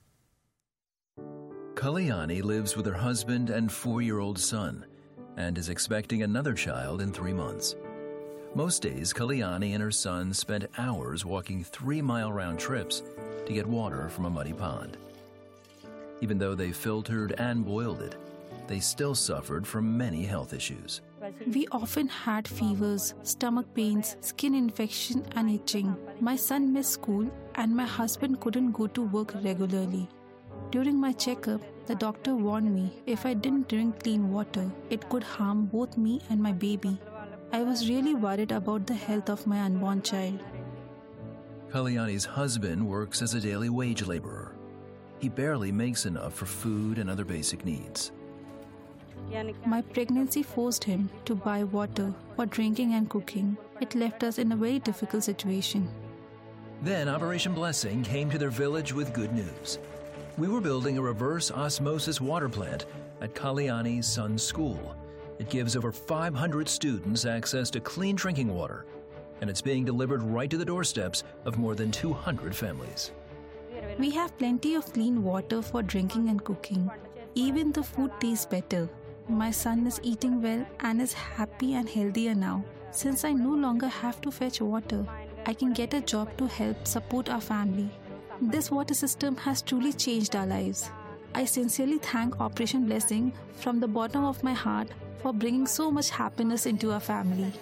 [SPEAKER 32] Kalyani lives with her husband and 4-year-old son and is expecting another child in 3 months. Most days, Kalyani and her son spent hours walking 3-mile round trips to get water from a muddy pond. Even though they filtered and boiled it, they still suffered from many health issues.
[SPEAKER 3] We often had fevers, stomach pains, skin infection, and itching. My son missed school, and my husband couldn't go to work regularly. During my checkup, the doctor warned me if I didn't drink clean water, it could harm both me and my baby. I was really worried about the health of my unborn child.
[SPEAKER 32] Kalyani's husband works as a daily wage laborer. He barely makes enough for food and other basic needs.
[SPEAKER 3] My pregnancy forced him to buy water for drinking and cooking. It left us in a very difficult situation.
[SPEAKER 32] Then Operation Blessing came to their village with good news. We were building a reverse osmosis water plant at Kalyani's son's school. It gives over 500 students access to clean drinking water, and it's being delivered right to the doorsteps of more than 200 families.
[SPEAKER 3] We have plenty of clean water for drinking and cooking. Even the food tastes better. My son is eating well and is happy and healthier now. Since I no longer have to fetch water, I can get a job to help support our family. This water system has truly changed our lives. I sincerely thank Operation Blessing from the bottom of my heart for bringing so much happiness into our family.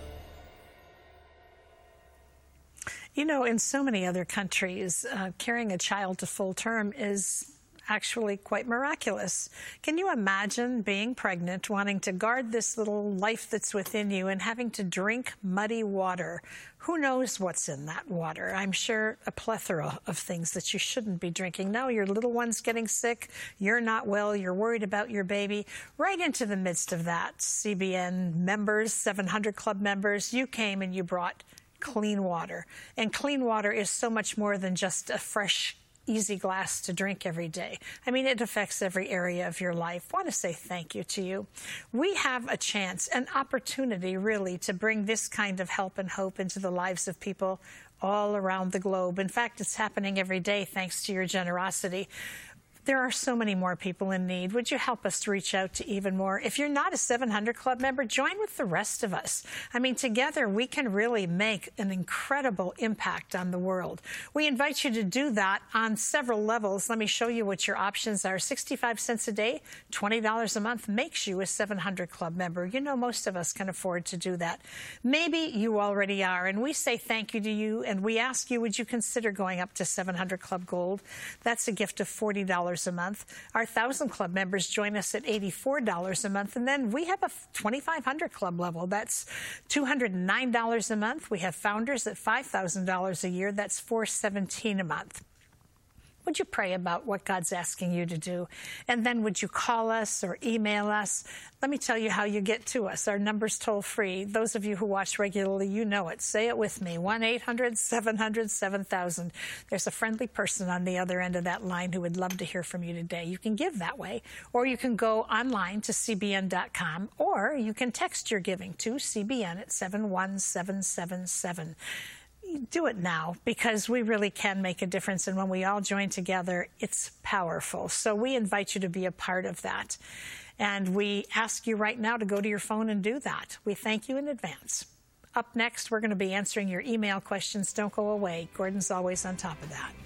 [SPEAKER 2] You know, in so many other countries, carrying a child to full term is actually quite miraculous. Can you imagine being pregnant, wanting to guard this little life that's within you and having to drink muddy water? Who knows what's in that water? I'm sure a plethora of things that you shouldn't be drinking. Now your little one's getting sick, you're not well, you're worried about your baby. Right into the midst of that, CBN members, 700 Club members, you came and you brought clean water. And clean water is so much more than just a fresh, easy glass to drink every day. I mean, it affects every area of your life. I want to say thank you to you. We have a chance, an opportunity, really, to bring this kind of help and hope into the lives of people all around the globe. In fact, it's happening every day thanks to your generosity. There are so many more people in need. Would you help us to reach out to even more? If you're not a 700 Club member, join with the rest of us. I mean, together we can really make an incredible impact on the world. We invite you to do that on several levels. Let me show you what your options are. 65 cents a day, $20 a month makes you a 700 Club member. You know, most of us can afford to do that. Maybe you already are, and we say thank you to you, and we ask you, would you consider going up to 700 Club Gold? That's a gift of $40 a month. Our 1,000 Club members join us at $84 a month. And then we have a 2,500 Club level. That's $209 a month. We have founders at $5,000 a year. That's $417 a month. Would you pray about what God's asking you to do? And then would you call us or email us? Let me tell you how you get to us. Our number's toll free. Those of you who watch regularly, you know it. Say it with me, 1-800-700-7000. There's a friendly person on the other end of that line who would love to hear from you today. You can give that way, or you can go online to cbn.com, or you can text your giving to CBN at 71777. Do it now, because we really can make a difference, and when we all join together, it's powerful. So we invite you to be a part of that, and we ask you right now to go to your phone and do that. We thank you in advance. Up next, we're going to be answering your email questions. Don't go away. Gordon's always on top of that.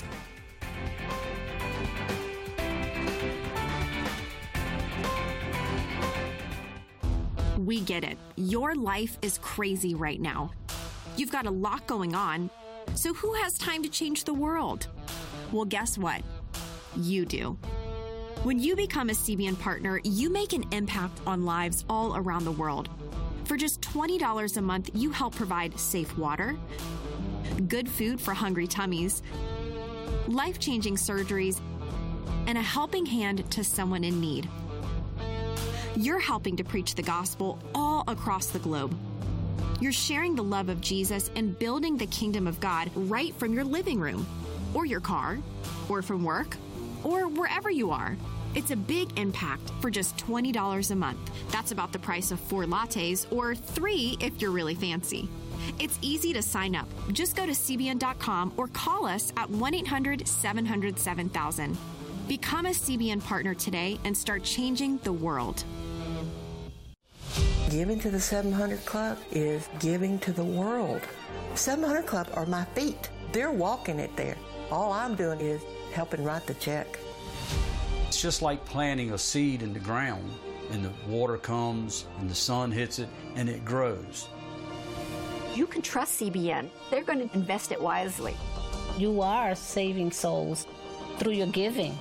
[SPEAKER 4] We get it. Your life is crazy right now. You've got a lot going on, so who has time to change the world? Well, guess what? You do. When you become a CBN partner, you make an impact on lives all around the world. For just $20 a month, you help provide safe water, good food for hungry tummies, life-changing surgeries, and a helping hand to someone in need. You're helping to preach the gospel all across the globe. You're sharing the love of Jesus and building the kingdom of God right from your living room, or your car, or from work, or wherever you are. It's a big impact for just $20 a month. That's about the price of 4 lattes, or 3 if you're really fancy. It's easy to sign up. Just go to CBN.com or call us at 1-800-700-7000. Become a CBN partner today and start changing the world.
[SPEAKER 5] Giving to the 700 Club is giving to the world. 700 Club are my feet. They're walking it there. All I'm doing is helping write the check.
[SPEAKER 6] It's just like planting a seed in the ground, and the water comes, and the sun hits it, and it grows.
[SPEAKER 20] You can trust CBN. They're going to invest it wisely.
[SPEAKER 21] You are saving souls through your giving.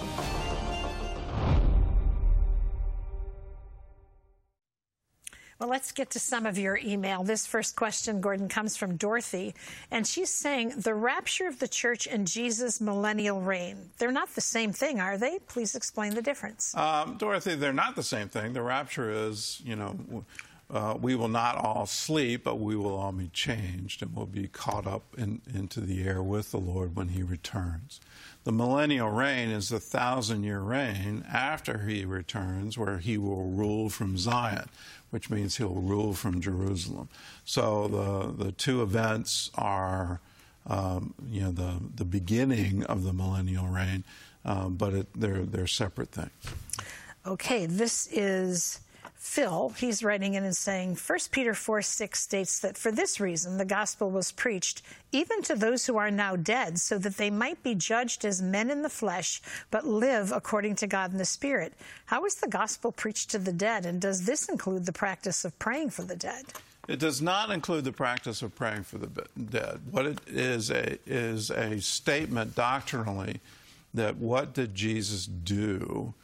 [SPEAKER 2] Well, let's get to some of your email. This first question, Gordon, comes from Dorothy, and she's saying, the rapture of the church and Jesus' millennial reign, they're not the same thing, are they? Please explain the difference.
[SPEAKER 1] Dorothy, they're not the same thing. The rapture is, we will not all sleep, but we will all be changed, and we'll be caught up into the air with the Lord when he returns. The millennial reign is the 1,000-year reign after he returns, where he will rule from Zion, which means he'll rule from Jerusalem. So the two events are, the beginning of the millennial reign, but they're separate things.
[SPEAKER 2] Okay, this is Phil. He's writing in and saying, 1 Peter 4:6 states that for this reason the gospel was preached even to those who are now dead, so that they might be judged as men in the flesh, but live according to God in the Spirit. How is the gospel preached to the dead, and does this include the practice of praying for the dead?
[SPEAKER 1] It does not include the practice of praying for the dead. What it is a statement doctrinally that what did Jesus do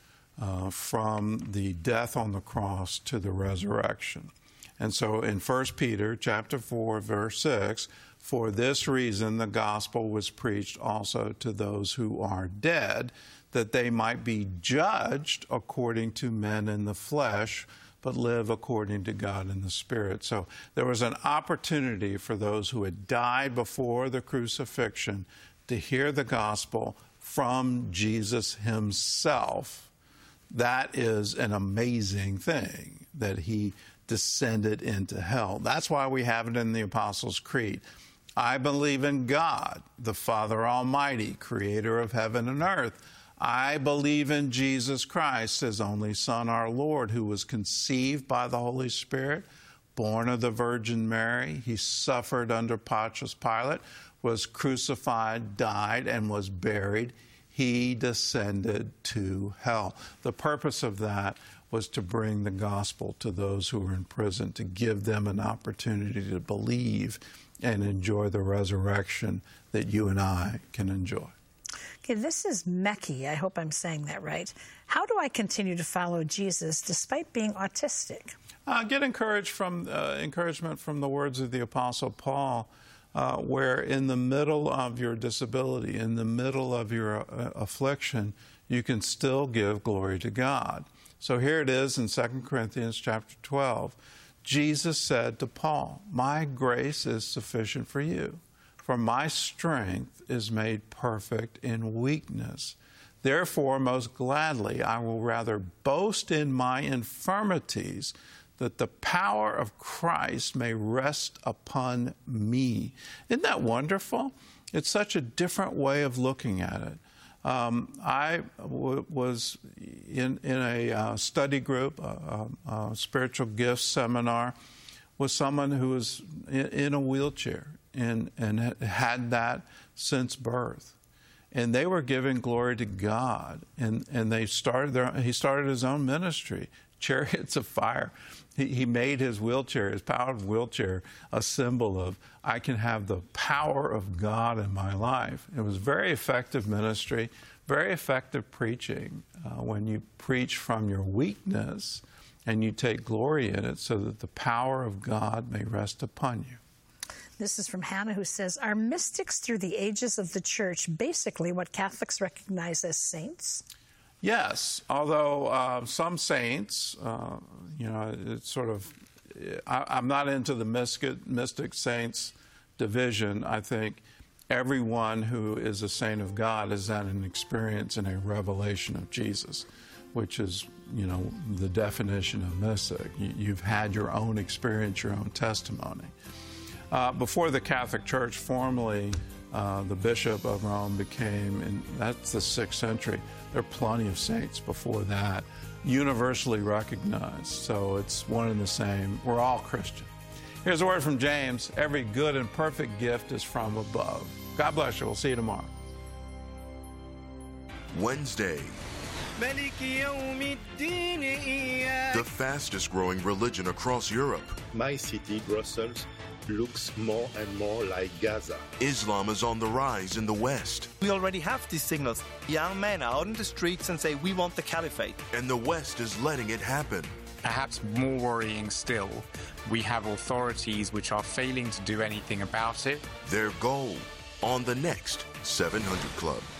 [SPEAKER 1] from the death on the cross to the resurrection. And so in 1 Peter chapter 4, verse 6, for this reason the gospel was preached also to those who are dead, that they might be judged according to men in the flesh, but live according to God in the Spirit. So there was an opportunity for those who had died before the crucifixion to hear the gospel from Jesus himself. That is an amazing thing, that he descended into hell. That's why we have it in the Apostles' Creed. I believe in God, the Father Almighty, creator of heaven and earth. I believe in Jesus Christ, his only Son, our Lord, who was conceived by the Holy Spirit, born of the Virgin Mary. He suffered under Pontius Pilate, was crucified, died, and was buried. He descended to hell. The purpose of that was to bring the gospel to those who were in prison, to give them an opportunity to believe and enjoy the resurrection that you and I can enjoy.
[SPEAKER 2] Okay, this is Meki. I hope I'm saying that right. How do I continue to follow Jesus despite being autistic?
[SPEAKER 1] Get encouragement from the words of the Apostle Paul, where in the middle of your disability, in the middle of your affliction, you can still give glory to God. So here it is in 2 Corinthians chapter 12. Jesus said to Paul, my grace is sufficient for you, for my strength is made perfect in weakness. Therefore, most gladly, I will rather boast in my infirmities, that the power of Christ may rest upon me. Isn't that wonderful? It's such a different way of looking at it. I was in a study group, a spiritual gifts seminar, with someone who was in a wheelchair and had that since birth. And they were giving glory to God, and he started his own ministry, Chariots of Fire. He made his wheelchair, his powered wheelchair, a symbol of, I can have the power of God in my life. It was very effective ministry, very effective preaching when you preach from your weakness and you take glory in it so that the power of God may rest upon you.
[SPEAKER 2] This is from Hannah, who says, are mystics through the ages of the church basically what Catholics recognize as saints?
[SPEAKER 1] Yes, although some saints, it's sort of, I'm not into the mystic saints division. I think everyone who is a saint of God has had an experience and a revelation of Jesus, which is, the definition of mystic. You've had your own experience, your own testimony. Before the Catholic Church formally the bishop of Rome became, and that's the 6th century. There are plenty of saints before that, universally recognized. So it's one and the same. We're all Christian. Here's a word from James. Every good and perfect gift is from above. God bless you. We'll see you tomorrow.
[SPEAKER 16] Wednesday. The fastest growing religion across Europe.
[SPEAKER 17] My city, Brussels, looks more and more like Gaza.
[SPEAKER 16] Islam is on the rise in the West.
[SPEAKER 18] We already have these signals. Young men are out in the streets and say, we want the caliphate.
[SPEAKER 16] And the West is letting it happen.
[SPEAKER 19] Perhaps more worrying still, we have authorities which are failing to do anything about it.
[SPEAKER 16] Their goal on the next 700 Club.